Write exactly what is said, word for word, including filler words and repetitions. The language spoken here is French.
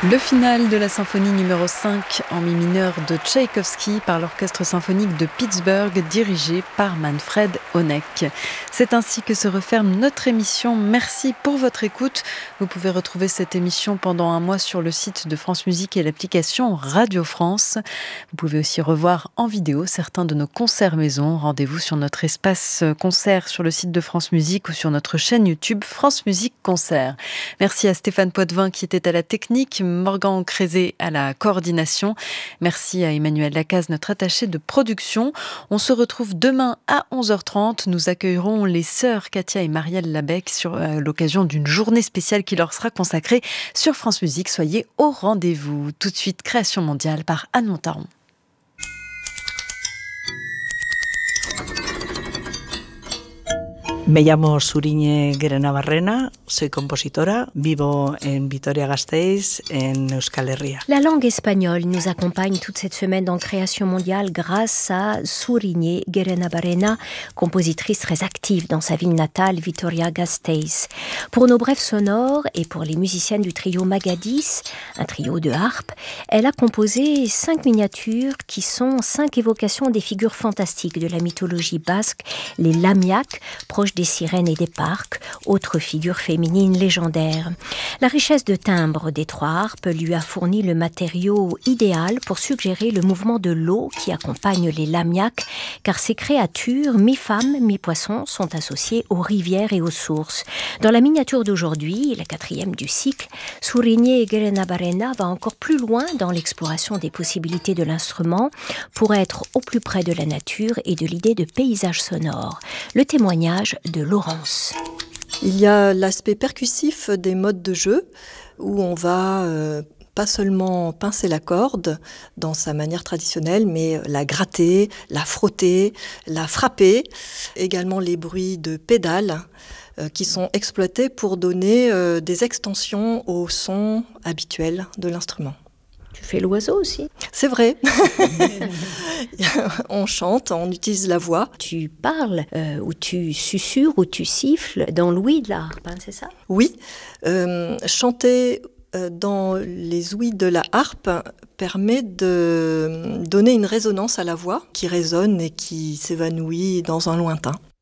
Le final de la symphonie numéro cinq en mi mineur de Tchaïkovski par l'Orchestre symphonique de Pittsburgh dirigé par Manfred Honeck. C'est ainsi que se referme notre émission. Merci pour votre écoute. Vous pouvez retrouver cette émission pendant un mois sur le site de France Musique et l'application Radio France. Vous pouvez aussi revoir en vidéo certains de nos concerts maison. Rendez-vous sur notre espace concert sur le site de France Musique ou sur notre chaîne YouTube France Musique Concert. Merci à Stéphane Poitvin qui était à la technique, Morgan Crézé à la coordination. Merci à Emmanuel Lacaze, notre attaché de production. On se retrouve demain à onze heures trente. Nous accueillerons les sœurs Katia et Marielle Labec sur euh, l'occasion d'une journée spéciale qui leur sera consacrée sur France Musique. Soyez au rendez-vous. Tout de suite, Création mondiale par Anne Montaron. Me llamo Suriñe Guerenabarrena, soy compositora, vivo en Vitoria-Gasteiz, en Euskal Herria. La langue espagnole nous accompagne toute cette semaine dans Création mondiale grâce à Suriñe Guerenabarrena, compositrice très active dans sa ville natale, Vitoria-Gasteiz. Pour nos brèves sonores et pour les musiciennes du trio Magadis, un trio de harpe, elle a composé cinq miniatures qui sont cinq évocations des figures fantastiques de la mythologie basque, les lamiaks, proches des sirènes et des parcs, autres figures féminines légendaires. La richesse de timbre des trois harpes lui a fourni le matériau idéal pour suggérer le mouvement de l'eau qui accompagne les lamiaks, car ces créatures, mi-femmes, mi-poissons, sont associées aux rivières et aux sources. Dans la miniature d'aujourd'hui, la quatrième du cycle, Suriñe Guerenabarrena va encore plus loin dans l'exploration des possibilités de l'instrument pour être au plus près de la nature et de l'idée de paysage sonore. Le témoignage de Laurence. Il y a l'aspect percussif des modes de jeu où on va euh, pas seulement pincer la corde dans sa manière traditionnelle, mais la gratter, la frotter, la frapper. Également les bruits de pédales euh, qui sont exploités pour donner euh, des extensions au son habituel de l'instrument. Tu fais l'oiseau aussi. C'est vrai. On chante, on utilise la voix. Tu parles, euh, ou tu susurres, ou tu siffles dans l'ouïe de la harpe, hein, c'est ça ? Oui. Euh, chanter euh, dans les ouïes de la harpe permet de donner une résonance à la voix qui résonne et qui s'évanouit dans un lointain.